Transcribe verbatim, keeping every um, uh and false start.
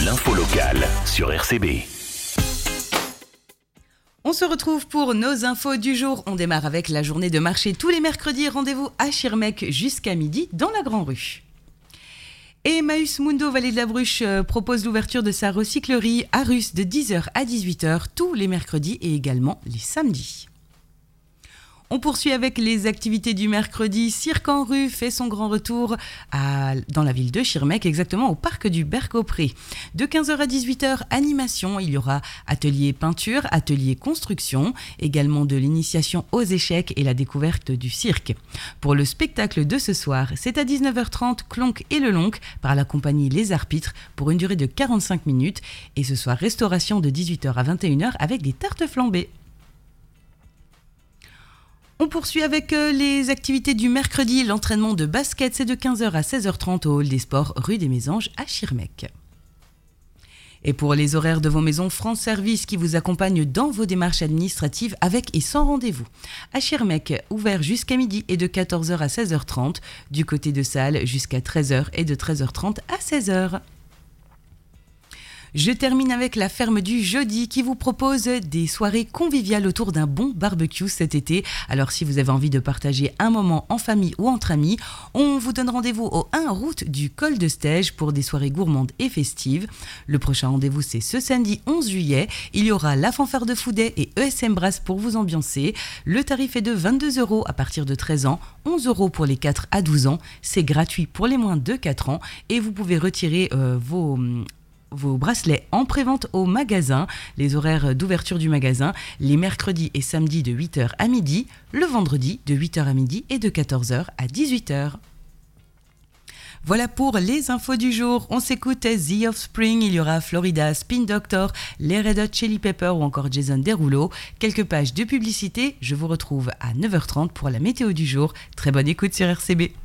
l'info locale sur R C B. On se retrouve pour nos infos du jour. On démarre avec la journée de marché tous les mercredis. Rendez-vous à Schirmeck jusqu'à midi dans la Grand Rue. Et Emmaüs Mundo Vallée de la Bruche propose l'ouverture de sa recyclerie à Russe de dix heures à dix-huit heures tous les mercredis et également les samedis. On poursuit avec les activités du mercredi. Cirque en rue fait son grand retour à, dans la ville de Schirmeck, exactement au parc du Berc-au-Pré. De quinze heures à dix-huit heures, animation. Il y aura atelier peinture, atelier construction, également de l'initiation aux échecs et la découverte du cirque. Pour le spectacle de ce soir, c'est à dix-neuf heures trente, Clonk et le Lonk par la compagnie Les Arpitres pour une durée de quarante-cinq minutes. Et ce soir, restauration de dix-huit heures à vingt et une heures avec des tartes flambées. On poursuit avec les activités du mercredi. L'entraînement de basket, c'est de quinze heures à seize heures trente au hall des sports rue des Mésanges à Schirmeck. Et pour les horaires de vos maisons, France Service qui vous accompagne dans vos démarches administratives avec et sans rendez-vous. À Schirmeck, ouvert jusqu'à midi et de quatorze heures à seize heures trente. Du côté de Salles, jusqu'à treize heures et de treize heures trente à seize heures. Je termine avec la ferme du jeudi qui vous propose des soirées conviviales autour d'un bon barbecue cet été. Alors si vous avez envie de partager un moment en famille ou entre amis, on vous donne rendez-vous au un route du Col de Stège pour des soirées gourmandes et festives. Le prochain rendez-vous c'est ce samedi onze juillet. Il y aura la fanfare de Foudet et E S M Brass pour vous ambiancer. Le tarif est de vingt-deux euros à partir de treize ans, onze euros pour les quatre à douze ans. C'est gratuit pour les moins de quatre ans et vous pouvez retirer euh, vos... vos bracelets en prévente au magasin, les horaires d'ouverture du magasin, les mercredis et samedis de huit heures à midi, le vendredi de huit heures à midi et de quatorze heures à dix-huit heures. Voilà pour les infos du jour. On s'écoute The Offspring, il y aura Florida, Spin Doctor, les Red Hot Chili Peppers ou encore Jason Derulo. Quelques pages de publicité, je vous retrouve à neuf heures trente pour la météo du jour. Très bonne écoute sur R C B.